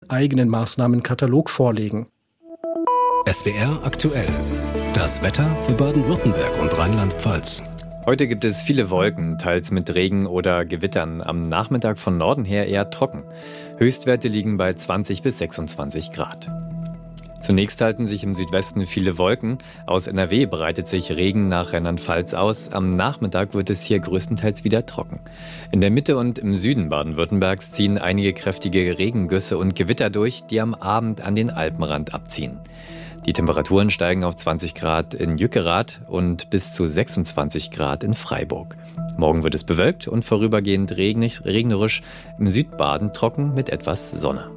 einen eigenen Maßnahmenkatalog vorlegen. SWR aktuell. Das Wetter für Baden-Württemberg und Rheinland-Pfalz. Heute gibt es viele Wolken, teils mit Regen oder Gewittern. Am Nachmittag von Norden her eher trocken. Höchstwerte liegen bei 20 bis 26 Grad. Zunächst halten sich im Südwesten viele Wolken. Aus NRW breitet sich Regen nach Rheinland-Pfalz aus. Am Nachmittag wird es hier größtenteils wieder trocken. In der Mitte und im Süden Baden-Württembergs ziehen einige kräftige Regengüsse und Gewitter durch, die am Abend an den Alpenrand abziehen. Die Temperaturen steigen auf 20 Grad in Jückerath und bis zu 26 Grad in Freiburg. Morgen wird es bewölkt und vorübergehend regnerisch, im Südbaden trocken mit etwas Sonne.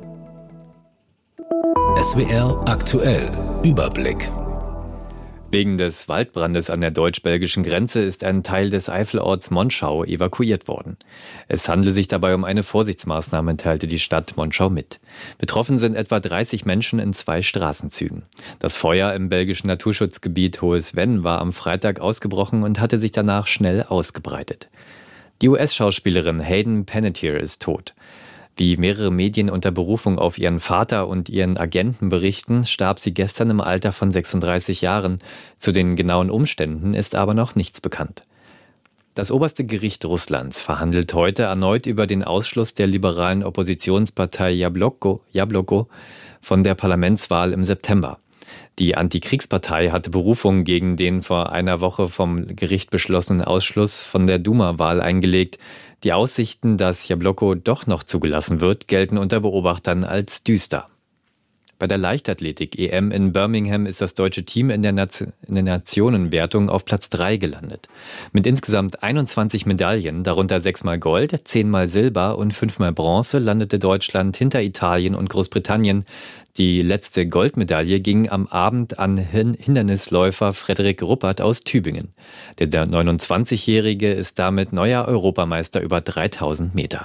SWR aktuell. Überblick. Wegen des Waldbrandes an der deutsch-belgischen Grenze ist ein Teil des Eifelorts Monschau evakuiert worden. Es handle sich dabei um eine Vorsichtsmaßnahme, teilte die Stadt Monschau mit. Betroffen sind etwa 30 Menschen in 2 Straßenzügen. Das Feuer im belgischen Naturschutzgebiet Hohes Venn war am Freitag ausgebrochen und hatte sich danach schnell ausgebreitet. Die US-Schauspielerin Hayden Panettiere ist tot. Wie mehrere Medien unter Berufung auf ihren Vater und ihren Agenten berichten, starb sie gestern im Alter von 36 Jahren. Zu den genauen Umständen ist aber noch nichts bekannt. Das oberste Gericht Russlands verhandelt heute erneut über den Ausschluss der liberalen Oppositionspartei Jabloko von der Parlamentswahl im September. Die Antikriegspartei hatte Berufung gegen den vor einer Woche vom Gericht beschlossenen Ausschluss von der Duma-Wahl eingelegt. Die Aussichten, dass Jabloko doch noch zugelassen wird, gelten unter Beobachtern als düster. Bei der Leichtathletik-EM in Birmingham ist das deutsche Team in der Nationenwertung auf Platz 3 gelandet. Mit insgesamt 21 Medaillen, darunter 6-mal Gold, 10-mal Silber und 5-mal Bronze, landete Deutschland hinter Italien und Großbritannien. Die letzte Goldmedaille ging am Abend an Hindernisläufer Frederik Ruppert aus Tübingen. Der 29-Jährige ist damit neuer Europameister über 3000 Meter.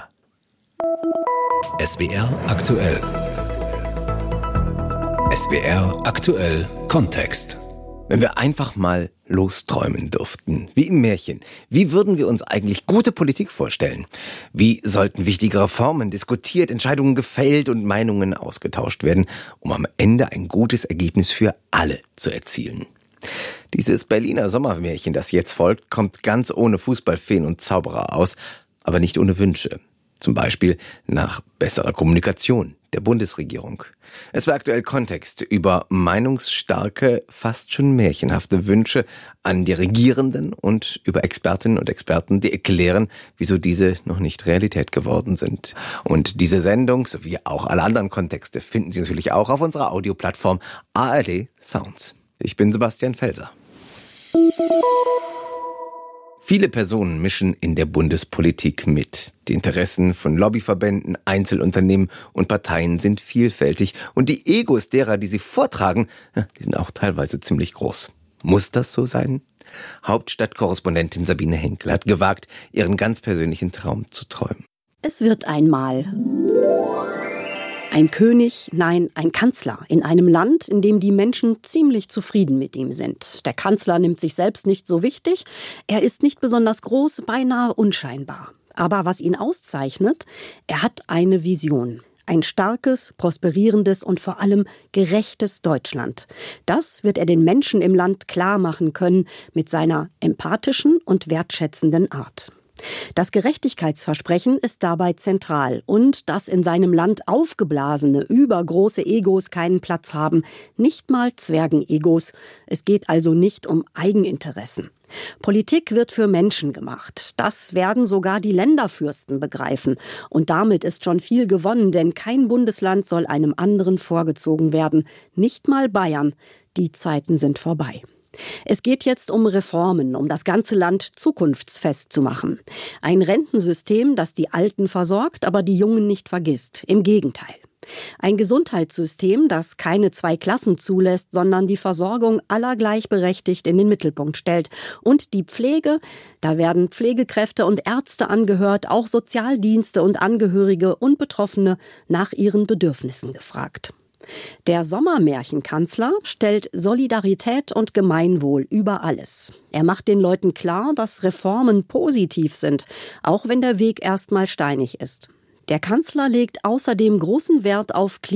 SWR aktuell. SWR aktuell Kontext. Wenn wir einfach mal losträumen dürften, wie im Märchen, wie würden wir uns eigentlich gute Politik vorstellen? Wie sollten wichtige Reformen diskutiert, Entscheidungen gefällt und Meinungen ausgetauscht werden, um am Ende ein gutes Ergebnis für alle zu erzielen? Dieses Berliner Sommermärchen, das jetzt folgt, kommt ganz ohne Fußballfeen und Zauberer aus, aber nicht ohne Wünsche. Zum Beispiel nach besserer Kommunikation der Bundesregierung. Es war aktuell Kontext über meinungsstarke, fast schon märchenhafte Wünsche an die Regierenden und über Expertinnen und Experten, die erklären, wieso diese noch nicht Realität geworden sind. Und diese Sendung, sowie auch alle anderen Kontexte, finden Sie natürlich auch auf unserer Audioplattform ARD Sounds. Ich bin Sebastian Felser. Viele Personen mischen in der Bundespolitik mit. Die Interessen von Lobbyverbänden, Einzelunternehmen und Parteien sind vielfältig. Und die Egos derer, die sie vortragen, die sind auch teilweise ziemlich groß. Muss das so sein? Hauptstadtkorrespondentin Sabine Henkel hat gewagt, ihren ganz persönlichen Traum zu träumen. Es wird einmal ein König, nein, ein Kanzler in einem Land, in dem die Menschen ziemlich zufrieden mit ihm sind. Der Kanzler nimmt sich selbst nicht so wichtig, er ist nicht besonders groß, beinahe unscheinbar. Aber was ihn auszeichnet, er hat eine Vision. Ein starkes, prosperierendes und vor allem gerechtes Deutschland. Das wird er den Menschen im Land klar machen können mit seiner empathischen und wertschätzenden Art. Das Gerechtigkeitsversprechen ist dabei zentral und dass in seinem Land aufgeblasene, übergroße Egos keinen Platz haben, nicht mal Zwergenegos. Es geht also nicht um Eigeninteressen. Politik wird für Menschen gemacht. Das werden sogar die Länderfürsten begreifen. Und damit ist schon viel gewonnen, denn kein Bundesland soll einem anderen vorgezogen werden. Nicht mal Bayern. Die Zeiten sind vorbei. Es geht jetzt um Reformen, um das ganze Land zukunftsfest zu machen. Ein Rentensystem, das die Alten versorgt, aber die Jungen nicht vergisst. Im Gegenteil. Ein Gesundheitssystem, das keine 2 Klassen zulässt, sondern die Versorgung aller gleichberechtigt in den Mittelpunkt stellt. Und die Pflege, da werden Pflegekräfte und Ärzte angehört, auch Sozialdienste und Angehörige und Betroffene nach ihren Bedürfnissen gefragt. Der Sommermärchenkanzler stellt Solidarität und Gemeinwohl über alles. Er macht den Leuten klar, dass Reformen positiv sind, auch wenn der Weg erstmal steinig ist. Der Kanzler legt außerdem großen Wert auf